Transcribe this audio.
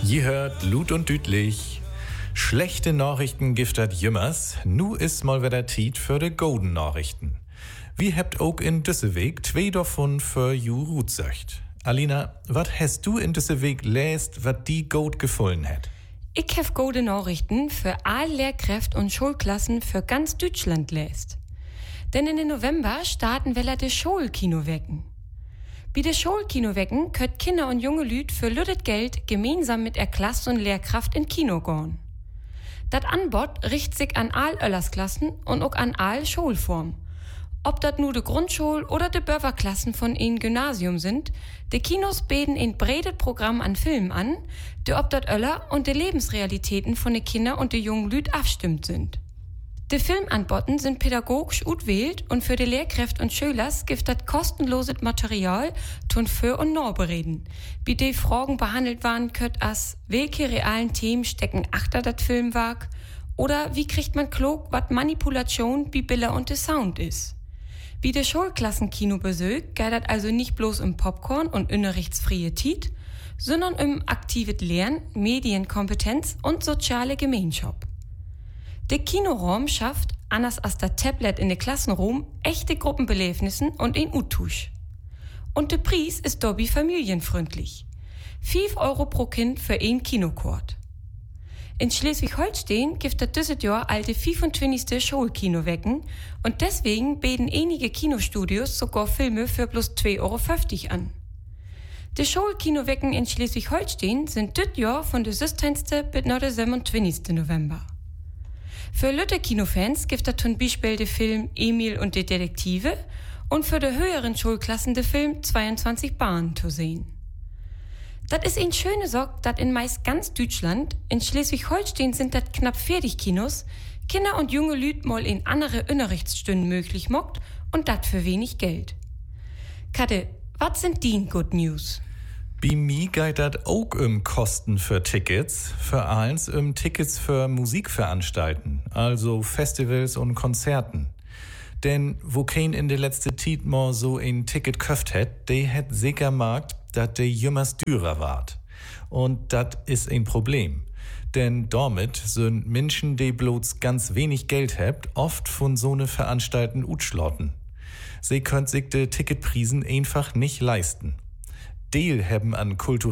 Je hört Lut und Dütlich. Schlechte Nachrichten giftet jümmers. Nu ist mal wieder Tiet für de golden Nachrichten. Wir habt auch in Düsseldorf 2 davon für ju Rutsöcht. Alina, wat hast du in Düsseldorf läst, wat die gut gefallen hat? Ich hab gute Nachrichten für alle Lehrkräfte und Schulklassen für ganz Deutschland läst. Denn in den November starten wir de Schulkinowecken. Bei de Schulkinowecken könnt Kinder und junge Lüd für lüttet Geld gemeinsam mit der Klasse und Lehrkraft in Kino gehen. Dat Anbot richtet sich an all Öllersklassen und auch an all Schulformen. Ob dat nu de Grundschul- oder de Börverklassen von ein Gymnasium sind, de Kinos bieten ein breites Programm an Filmen an, de ob dat Öller und de Lebensrealitäten von de Kinder und de jungen Lüd abstimmt sind. De Filmanboten sind pädagogisch utwählt und für de Lehrkräfte und Schülers gibt dat kostenloses Material tun für und norbereden. Wie de Fragen behandelt waren könnt as, welche realen Themen stecken achter dat Filmwerk oder wie kriegt man klug, wat Manipulation wie Bilder und de Sound is. Wie de Schulklassenkino besögt, geht dat also nicht bloß um Popcorn und unterrichtsfreie Tiet, sondern um aktives Lernen, Medienkompetenz und soziale Gemeinschaft. Der Kinoraum schafft, anders als der Tablet in der Klassenraum, echte Gruppenbelebnissen und ein Uttusch. Und der Preis ist dobby familienfreundlich. 5 Euro pro Kind für ein Kinokort. In Schleswig-Holstein gibt es dieses Jahr alte 25. Schulkinowecken und deswegen bieten einige Kinostudios sogar Filme für bloß 2,50 Euro an. Die Schulkinowecken in Schleswig-Holstein sind dieses Jahr von der 16. bis der 27. November. Für Lütte Kinofans gibt es zum Beispiel den Film Emil und die Detektive und für die höheren Schulklassen den Film 22 Bahnen zu sehen. Das ist ein schöne Sorg, dass in meist ganz Deutschland, in Schleswig-Holstein sind das knapp 40 Kinos, Kinder und junge Lüd mal in andere Unterrichtsstunden möglich mockt und das für wenig Geld. Was sind die Good News? Bei mir geht das auch Kosten für Tickets, vor allem Tickets für Musikveranstalten, also Festivals und Konzerten. Denn wo kein in der letzten Zeit mal so ein Ticket köft hat, der hat sicher markt, dass der jümmers dürer ward. Und das ist ein Problem. Denn damit sind Menschen, die bloß ganz wenig Geld habt, oft von so ne Veranstalten utschlotten. Sie könnt sich die Ticketprisen einfach nicht leisten. Deel haben an kulturellen